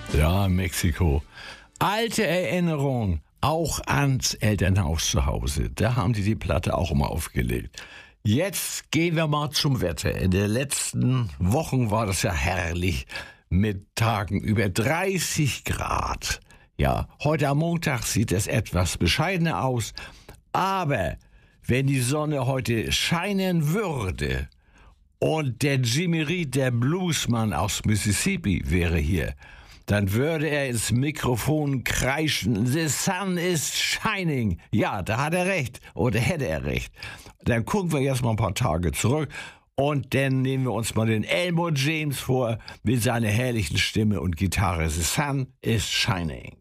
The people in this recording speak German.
Ja, Mexiko. Alte Erinnerung, auch ans Elternhaus zu Hause. Da haben die Platte auch immer aufgelegt. Jetzt gehen wir mal zum Wetter. In den letzten Wochen war das ja herrlich mit Tagen über 30 Grad. Ja, heute am Montag sieht es etwas bescheidener aus. Aber wenn die Sonne heute scheinen würde und der Jimmy Reed, der Bluesmann aus Mississippi, wäre hier, dann würde er ins Mikrofon kreischen, "The sun is shining." Ja, da hat er recht. Oder hätte er recht. Dann gucken wir jetzt mal ein paar Tage zurück und dann nehmen wir uns mal den Elmore James vor mit seiner herrlichen Stimme und Gitarre. "The sun is shining."